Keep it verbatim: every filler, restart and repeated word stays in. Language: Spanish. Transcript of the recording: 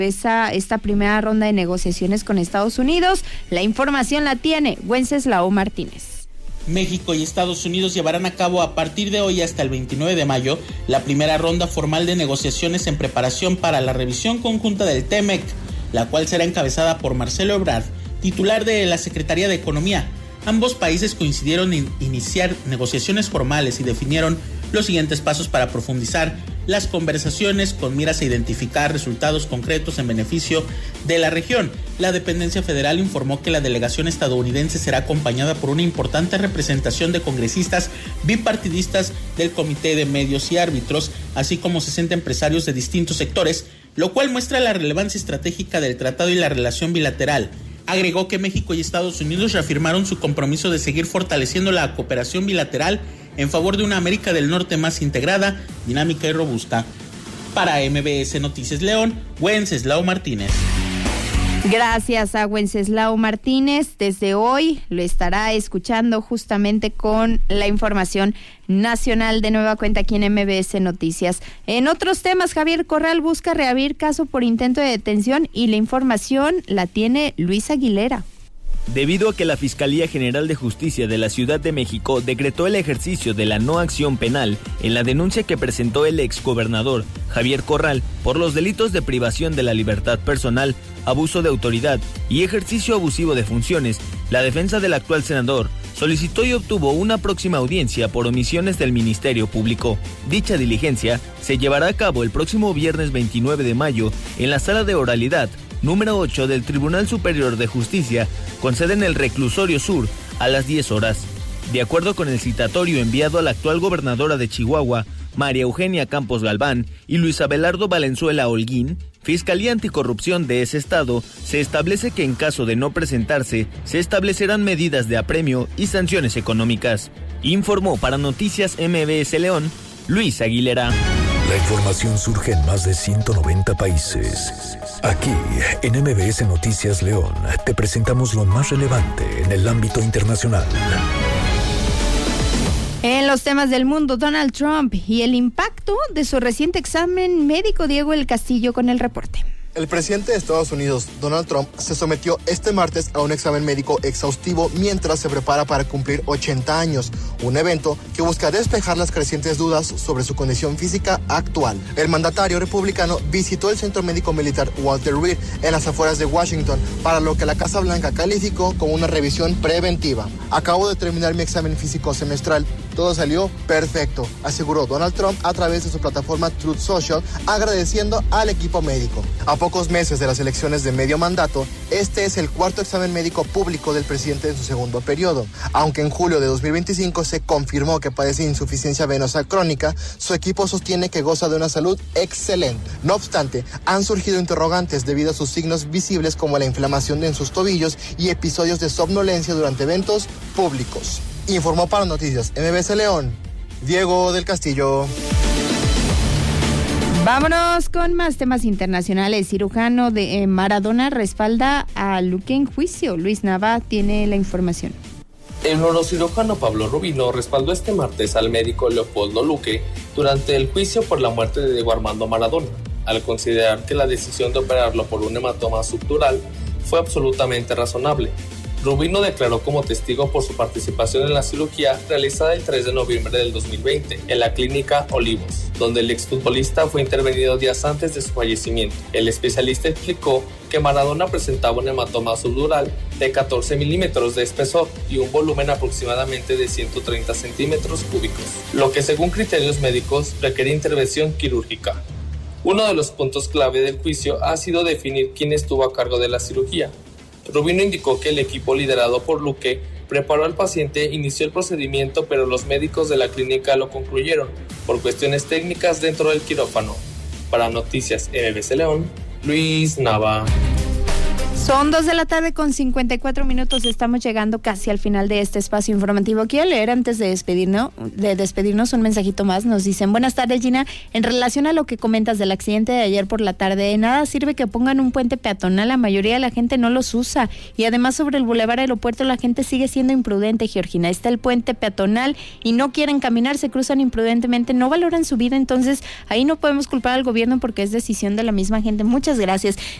esa, esta primera ronda de negociaciones con Estados Unidos. La información la tiene Wenceslao Martínez. México y Estados Unidos llevarán a cabo a partir de hoy hasta el veintinueve de mayo la primera ronda formal de negociaciones en preparación para la revisión conjunta del TEMEC, la cual será encabezada por Marcelo Ebrard, titular de la Secretaría de Economía. Ambos países coincidieron en iniciar negociaciones formales y definieron los siguientes pasos para profundizar las conversaciones con miras a identificar resultados concretos en beneficio de la región. La dependencia federal informó que la delegación estadounidense será acompañada por una importante representación de congresistas bipartidistas del Comité de Medios y Árbitros, así como sesenta empresarios de distintos sectores, lo cual muestra la relevancia estratégica del tratado y la relación bilateral. Agregó que México y Estados Unidos reafirmaron su compromiso de seguir fortaleciendo la cooperación bilateral en favor de una América del Norte más integrada, dinámica y robusta. Para M B S Noticias León, Wenceslao Martínez. Gracias a Wenceslao Martínez. Desde hoy lo estará escuchando justamente con la información nacional de nueva cuenta aquí en M B S Noticias. En otros temas, Javier Corral busca reabrir caso por intento de detención y la información la tiene Luis Aguilera. Debido a que la Fiscalía General de Justicia de la Ciudad de México decretó el ejercicio de la no acción penal en la denuncia que presentó el exgobernador Javier Corral por los delitos de privación de la libertad personal, abuso de autoridad y ejercicio abusivo de funciones, la defensa del actual senador solicitó y obtuvo una próxima audiencia por omisiones del Ministerio Público. Dicha diligencia se llevará a cabo el próximo viernes veintinueve de mayo en la Sala de Oralidad número ocho del Tribunal Superior de Justicia, con sede en el Reclusorio Sur, a las diez horas. De acuerdo con el citatorio enviado a la actual gobernadora de Chihuahua, María Eugenia Campos Galván, y Luis Abelardo Valenzuela Holguín, Fiscalía Anticorrupción de ese estado, se establece que en caso de no presentarse, se establecerán medidas de apremio y sanciones económicas. Informó para Noticias M B S León, Luis Aguilera. La información surge en más de ciento noventa países. Aquí, en M B S Noticias León, te presentamos lo más relevante en el ámbito internacional. En los temas del mundo, Donald Trump y el impacto de su reciente examen médico. Diego El Castillo con el reporte. El presidente de Estados Unidos, Donald Trump, se sometió este martes a un examen médico exhaustivo mientras se prepara para cumplir ochenta años, un evento que busca despejar las crecientes dudas sobre su condición física actual. El mandatario republicano visitó el Centro Médico Militar Walter Reed en las afueras de Washington, para lo que la Casa Blanca calificó como una revisión preventiva. Acabo de terminar mi examen físico semestral, todo salió perfecto, aseguró Donald Trump a través de su plataforma Truth Social, agradeciendo al equipo médico. A pocos meses de las elecciones de medio mandato, este es el cuarto examen médico público del presidente en su segundo periodo. Aunque en julio de dos mil veinticinco se confirmó que padece insuficiencia venosa crónica, su equipo sostiene que goza de una salud excelente. No obstante, han surgido interrogantes debido a sus signos visibles como la inflamación en sus tobillos y episodios de somnolencia durante eventos públicos. Informó para Noticias M B S León, Diego del Castillo. Vámonos con más temas internacionales. Cirujano de eh, Maradona respalda a Luque en juicio. Luis Nava tiene la información. El neurocirujano Pablo Rubino respaldó este martes al médico Leopoldo Luque durante el juicio por la muerte de Diego Armando Maradona, al considerar que la decisión de operarlo por un hematoma subdural fue absolutamente razonable. Rubino declaró como testigo por su participación en la cirugía realizada el tres de noviembre del dos mil veinte en la clínica Olivos, donde el exfutbolista fue intervenido días antes de su fallecimiento. El especialista explicó que Maradona presentaba un hematoma subdural de catorce milímetros de espesor y un volumen aproximadamente de ciento treinta centímetros cúbicos, lo que según criterios médicos requiere intervención quirúrgica. Uno de los puntos clave del juicio ha sido definir quién estuvo a cargo de la cirugía. Rubino indicó que el equipo liderado por Luque preparó al paciente, inició el procedimiento, pero los médicos de la clínica lo concluyeron por cuestiones técnicas dentro del quirófano. Para Noticias M B S León, Luis Nava. Son dos de la tarde con cincuenta y cuatro minutos. Estamos llegando casi al final de este espacio informativo. Quiero leer antes de despedirnos, de despedirnos un mensajito más. Nos dicen: buenas tardes, Gina. En relación a lo que comentas del accidente de ayer por la tarde, de nada sirve que pongan un puente peatonal. La mayoría de la gente no los usa. Y además, sobre el Boulevard Aeropuerto, la gente sigue siendo imprudente, Georgina. Está el puente peatonal y no quieren caminar, se cruzan imprudentemente, no valoran su vida. Entonces, ahí no podemos culpar al gobierno porque es decisión de la misma gente. Muchas gracias.